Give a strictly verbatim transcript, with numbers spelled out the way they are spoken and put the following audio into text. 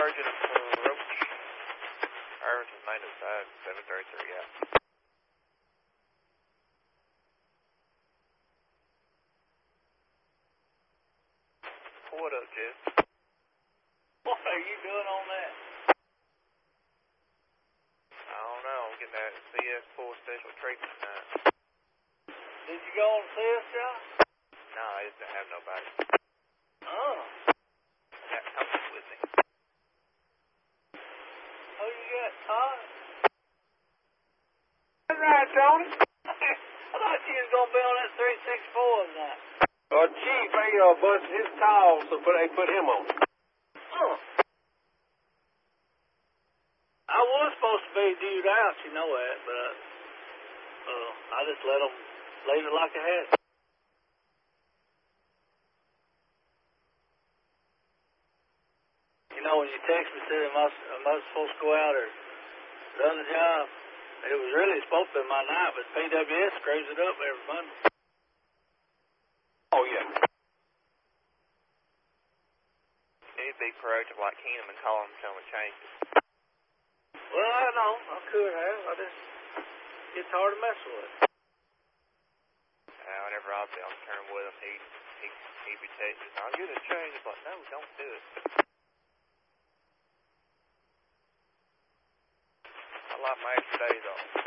Sergeant Roach. Irvington nine oh five, seven thirty-three, yeah. What up, Jeff? What are you doing on that? I don't know. I'm getting that C S four special treatment tonight. Did you go on C S job? No, I just don't have nobody. Oh. Got Tony with me. Oh, you got Todd? That's right, Tony. I thought you was gonna be on that three six four tonight. Uh, Chief, they uh, busted his towel, so put, they put him on. Oh. I was supposed to be dude out, you know that, but uh, uh, I just let them leave it like I had. You know, when you text me said, am I, am I supposed to go out or run the job? It was really supposed to be my night, but P W S screws it up every Monday. Oh, yeah. You need to be proactive like Keenum and call him and tell him to change it. Well, I know. I could have. I just, it's hard to mess with. Uh, whenever I'll be on the term with him, he, he, he'd be texting, I'll get it changed. I'm like, no, don't do it. I like my extra days off.